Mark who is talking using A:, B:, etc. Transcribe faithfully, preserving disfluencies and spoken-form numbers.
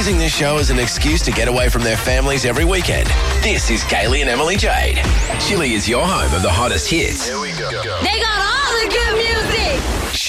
A: using this show as an excuse to get away from their families every weekend. This is Kaylee and Emily Jade. Chili is your home of the hottest hits.
B: They got all the good music.